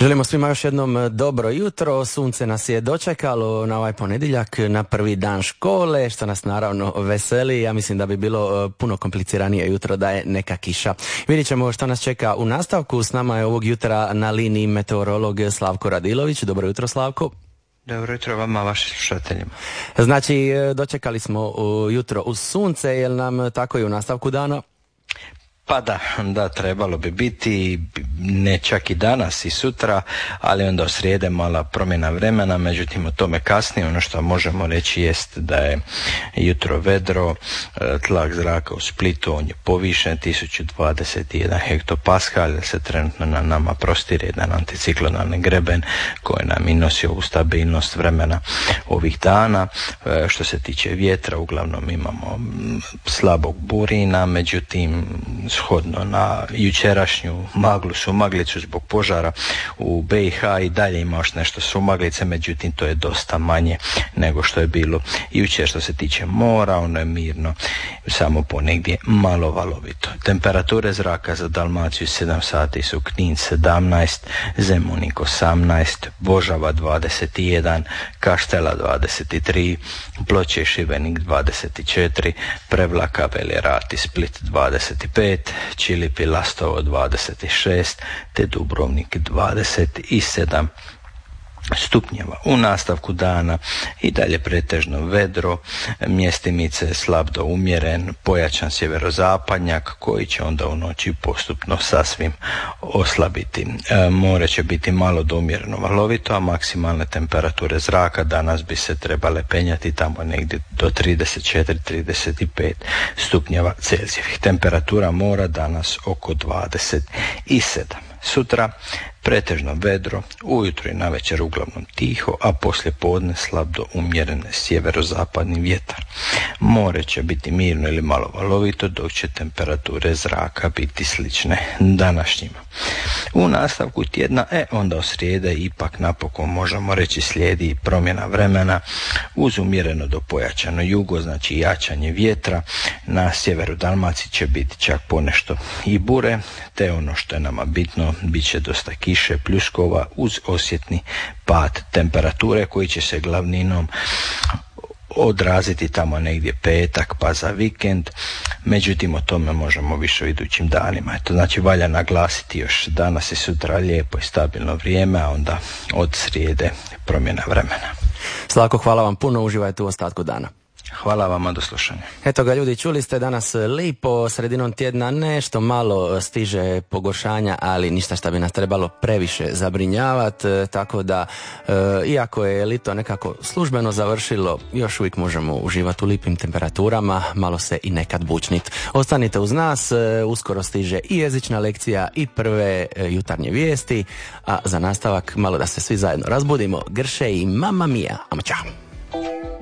Želimo svima još jednom dobro jutro, sunce nas je dočekalo na ovaj ponedjeljak, na prvi dan škole, što nas naravno veseli. Ja mislim da bi bilo puno kompliciranije jutro da je neka kiša. Vidjet ćemo što nas čeka u nastavku. S nama je ovog jutra na liniji meteorolog Slavko Radilović. Dobro jutro, Slavko. Dobro jutro vama, vašim slušateljima. Znači, dočekali smo jutro uz sunce, je li nam tako i u nastavku dana? Pa da, trebalo bi biti, ne čak i danas i sutra, ali onda u srijede mala promjena vremena, međutim o tome kasnije. Ono što možemo reći jest da je jutro vedro, tlak zraka u Splitu, on je povišen 1021 hektopaskal, se trenutno na nama prostire jedan anticiklonalni greben koji nam i nosi ovu stabilnost vremena ovih dana. Što se tiče vjetra, uglavnom imamo slabog burina, međutim shodno na jučerašnju sumaglicu zbog požara u BiH i dalje ima još nešto sumaglice, međutim to je dosta manje nego što je bilo jučer. Što se tiče mora, ono je mirno, samo ponegdje malo valovito. Temperature zraka za Dalmaciju 7 sati su Knin 17, Zemunik 18, Božava 21, Kaštela 23, Ploče i Šibenik 24, Prevlaka, Veli Rat i Split 25, Čilip i Lastovo 26, te Dubrovnik 27 stupnjeva. U nastavku dana i dalje pretežno vedro, mjestimice slab do umjeren, pojačan sjeverozapadnjak koji će onda u noći postupno sasvim oslabiti. More će biti malo do umjereno valovito, a maksimalne temperature zraka danas bi se trebale penjati tamo negdje do 34-35 stupnjeva Celzijevih. Temperatura mora danas oko 27. Sutra pretežno vedro, ujutro i navečer uglavnom tiho, a poslije podne slab do umjerene sjeverozapadni vjetar. More će biti mirno ili malo valovito, dok će temperature zraka biti slične današnjima. U nastavku tjedna, onda od srijede ipak napokon možemo reći slijedi promjena vremena uz umjereno do pojačano jugo, znači jačanje vjetra. Na sjeveru Dalmacije će biti čak ponešto i bure, te ono što je nama bitno, bit će dosta kiše, pljuskova uz osjetni pad temperature koji će se glavninom odraziti tamo negdje petak pa za vikend, međutim o tome možemo više u idućim danima. Znači valja naglasiti još danas i sutra lijepo i stabilno vrijeme, a onda od srijede promjena vremena. Slavko, hvala vam puno, uživajte u ostatku dana. Hvala vama, do slušanja. Eto ga ljudi, čuli ste danas lipo, sredinom tjedna nešto malo stiže pogoršanja, ali ništa što bi nas trebalo previše zabrinjavati, tako da iako je lito nekako službeno završilo, još uvijek možemo uživati u lipim temperaturama, malo se i nekad bučnit. Ostanite uz nas, uskoro stiže i jezična lekcija i prve jutarnje vijesti, a za nastavak malo da se svi zajedno razbudimo, Grše i Mamma Mia. Amo čao!